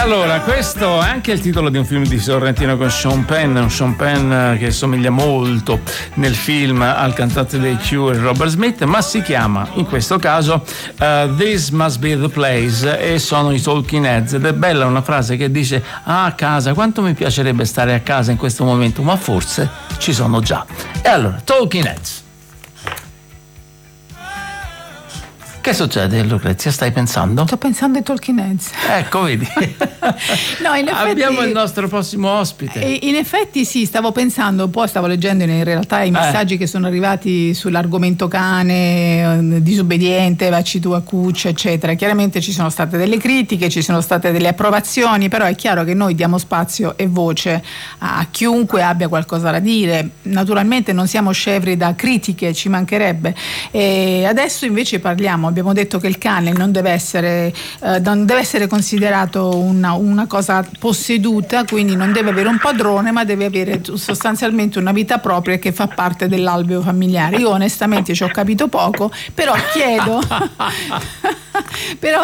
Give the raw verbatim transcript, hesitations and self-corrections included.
allora, questo è anche il titolo di un film di Sorrentino con Sean Penn, un Sean Penn che somiglia molto nel film al cantante dei Cure Robert Smith, ma si chiama in questo caso uh, This Must Be the Place, e sono i Talking Heads. Ed è bella una frase che dice: ah, a casa, quanto mi piacerebbe stare a casa in questo momento, ma forse ci sono già. E allora, Talking Heads. Che succede, Lucrezia? Stai pensando? Sto pensando ai Talking Heads. Ecco, vedi. No, in effetti, abbiamo il nostro prossimo ospite. In effetti sì, stavo pensando, poi stavo leggendo in realtà i messaggi eh. che sono arrivati sull'argomento cane, disobbediente, vacci tu a cuccia, eccetera. Chiaramente ci sono state delle critiche, ci sono state delle approvazioni, però è chiaro che noi diamo spazio e voce a chiunque abbia qualcosa da dire. Naturalmente non siamo scevri da critiche, ci mancherebbe. E adesso invece parliamo. Abbiamo detto che il cane non deve essere, eh, non deve essere considerato una, una cosa posseduta, quindi non deve avere un padrone, ma deve avere sostanzialmente una vita propria che fa parte dell'alveo familiare. Io onestamente ci ho capito poco, però chiedo però